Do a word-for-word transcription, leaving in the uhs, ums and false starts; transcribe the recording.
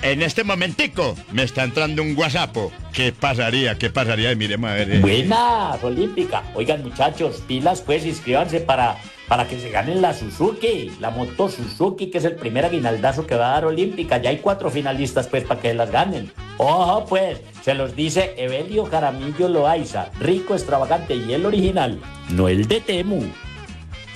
en este momentico me está entrando un WhatsApp. ¿Qué pasaría? ¿Qué pasaría? Miremos a ver. Eh. Buenas, Olímpica. Oigan, muchachos, pilas pues, inscríbanse para, para que se ganen la Suzuki, la moto Suzuki, que es el primer aguinaldazo que va a dar Olímpica. Ya hay cuatro finalistas pues para que las ganen. Ojo pues, se los dice Evelio Jaramillo Loaiza, rico, extravagante y el original, no el de Temu.